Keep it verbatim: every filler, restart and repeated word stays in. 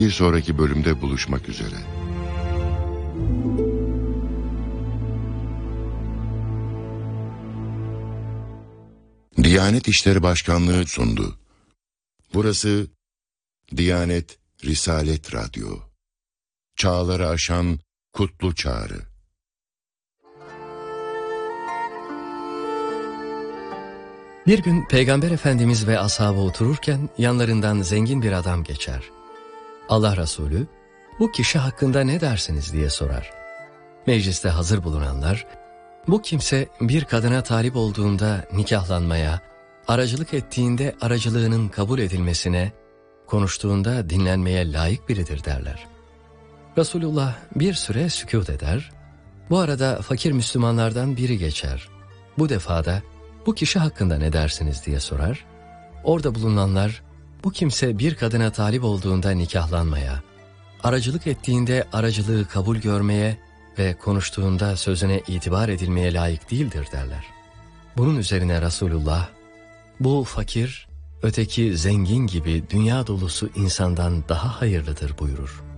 Bir sonraki bölümde buluşmak üzere. Diyanet İşleri Başkanlığı sundu. Burası Diyanet Risalet Radyo. Çağları aşan kutlu çağrı. Bir gün Peygamber Efendimiz ve ashabı otururken yanlarından zengin bir adam geçer. Allah Resulü, bu kişi hakkında ne dersiniz diye sorar. Mecliste hazır bulunanlar, bu kimse bir kadına talip olduğunda nikahlanmaya, aracılık ettiğinde aracılığının kabul edilmesine, konuştuğunda dinlenmeye layık biridir derler. Resulullah bir süre sükût eder, bu arada fakir Müslümanlardan biri geçer. Bu defada, bu kişi hakkında ne dersiniz diye sorar. Orada bulunanlar, bu kimse bir kadına talip olduğunda nikahlanmaya, aracılık ettiğinde aracılığı kabul görmeye ve konuştuğunda sözüne itibar edilmeye layık değildir derler. Bunun üzerine Resulullah, bu fakir, öteki zengin gibi dünya dolusu insandan daha hayırlıdır buyurur.